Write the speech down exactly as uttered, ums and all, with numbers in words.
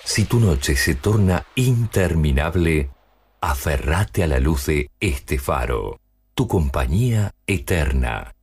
Si tu noche se torna interminable, aferrate a la luz de este faro, tu compañía eterna.